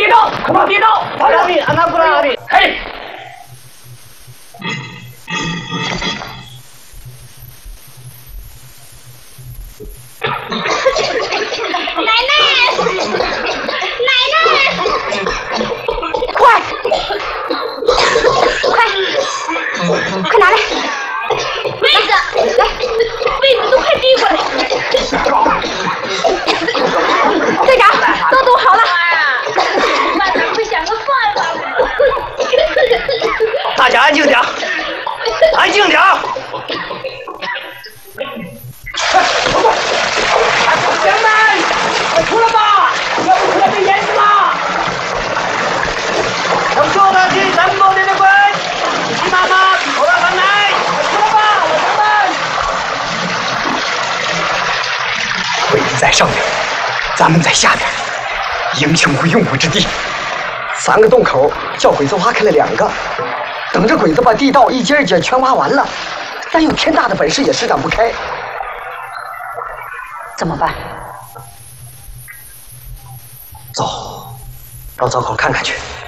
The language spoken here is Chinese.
低头，低头，阿弥，阿弥，阿弥，嘿。 奶奶，奶奶，快拿来被子，来，被子都快递过来。队长，都读好了。晚上会想个办法。 大家安静点，安静点。 兄弟，快出来吧！要不出来被淹死了！要说的是咱们的鬼，你妈妈出来饭来，快出来吧，老乡们！鬼子在上面，咱们在下面，英雄无用武之地。3个洞口，叫鬼子挖开了2个，等着鬼子把地道一节一节全挖完了，咱有天大的本事也施展不开。 怎么办？ 走，到灶口看看去。